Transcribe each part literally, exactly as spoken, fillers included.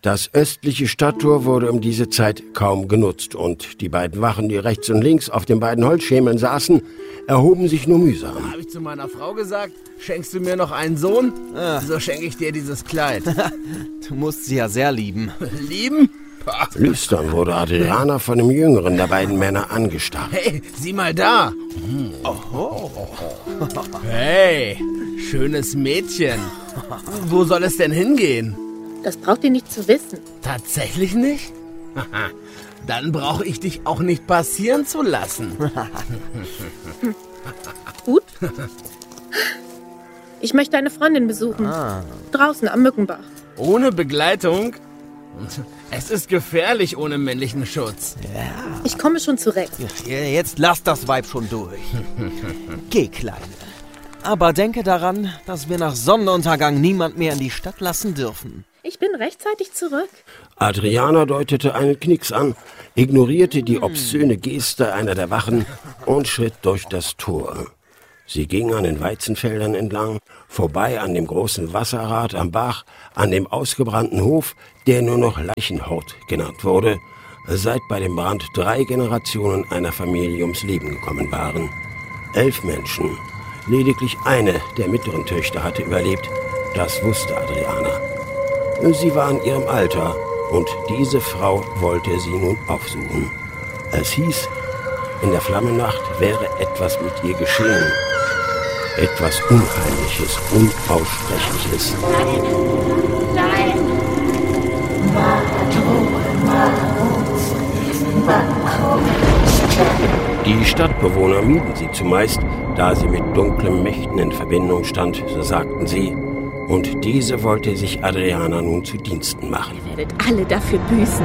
Das östliche Stadttor wurde um diese Zeit kaum genutzt und die beiden Wachen, die rechts und links auf den beiden Holzschemeln saßen, erhoben sich nur mühsam. Habe ich zu meiner Frau gesagt, schenkst du mir noch einen Sohn? Ah. So schenke ich dir dieses Kleid. Du musst sie ja sehr lieben. Lieben? Lüstern wurde Adriana von dem jüngeren der beiden Männer angestarrt. Hey, sieh mal da. Oho. Hey, schönes Mädchen. Wo soll es denn hingehen? Das braucht ihr nicht zu wissen. Tatsächlich nicht? Dann brauche ich dich auch nicht passieren zu lassen. Gut. Ich möchte eine Freundin besuchen. Ah. Draußen am Mückenbach. Ohne Begleitung? Es ist gefährlich ohne männlichen Schutz. Ja. Ich komme schon zurecht. Jetzt lass das Weib schon durch. Geh, Kleine. Aber denke daran, dass wir nach Sonnenuntergang niemand mehr in die Stadt lassen dürfen. Ich bin rechtzeitig zurück. Adriana deutete einen Knicks an, ignorierte die obszöne Geste einer der Wachen und schritt durch das Tor. Sie ging an den Weizenfeldern entlang, vorbei an dem großen Wasserrad am Bach, an dem ausgebrannten Hof, der nur noch Leichenhort genannt wurde, seit bei dem Brand drei Generationen einer Familie ums Leben gekommen waren. Elf Menschen. Lediglich eine der mittleren Töchter hatte überlebt. Das wusste Adriana. Sie war in ihrem Alter und diese Frau wollte sie nun aufsuchen. Es hieß, in der Flammennacht wäre etwas mit ihr geschehen. Etwas Unheimliches, Unaussprechliches. Nein, nein! Die Stadtbewohner mieden sie zumeist, da sie mit dunklen Mächten in Verbindung stand, so sagten sie. Und diese wollte sich Adriana nun zu Diensten machen. Ihr werdet alle dafür büßen.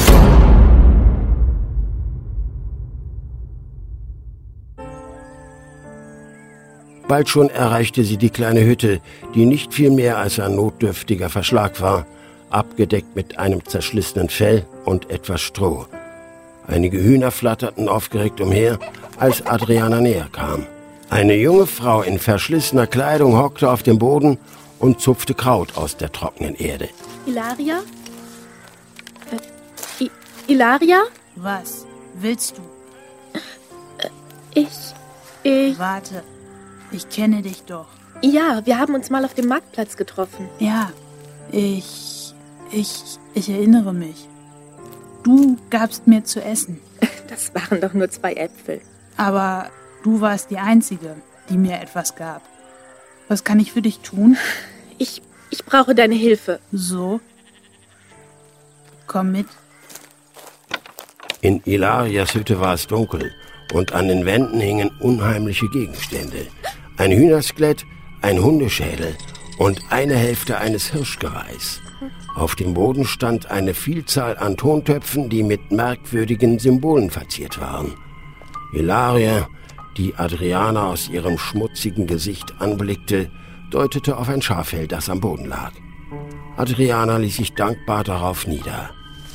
Bald schon erreichte sie die kleine Hütte, die nicht viel mehr als ein notdürftiger Verschlag war, abgedeckt mit einem zerschlissenen Fell und etwas Stroh. Einige Hühner flatterten aufgeregt umher, als Adriana näher kam. Eine junge Frau in verschlissener Kleidung hockte auf dem Boden und zupfte Kraut aus der trockenen Erde. Ilaria? Äh, I Ilaria? Was willst du? Äh, ich... Ich... Warte, ich kenne dich doch. Ja, wir haben uns mal auf dem Marktplatz getroffen. Ja, ich... Ich... Ich erinnere mich. Du gabst mir zu essen. Das waren doch nur zwei Äpfel. Aber du warst die Einzige, die mir etwas gab. Was kann ich für dich tun? Ich, ich brauche deine Hilfe. So? Komm mit. In Ilarias Hütte war es dunkel und an den Wänden hingen unheimliche Gegenstände. Ein Hühnerskelett, ein Hundeschädel und eine Hälfte eines Hirschgeweihs. Auf dem Boden stand eine Vielzahl an Tontöpfen, die mit merkwürdigen Symbolen verziert waren. Ilaria, die Adriana aus ihrem schmutzigen Gesicht anblickte, deutete auf ein Schaffell, das am Boden lag. Adriana ließ sich dankbar darauf nieder.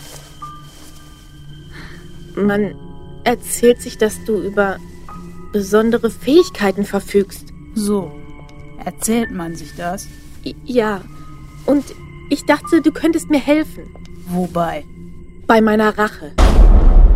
Man erzählt sich, dass du über besondere Fähigkeiten verfügst. So, erzählt man sich das? I- ja, und ich dachte, du könntest mir helfen. Wobei? Bei meiner Rache.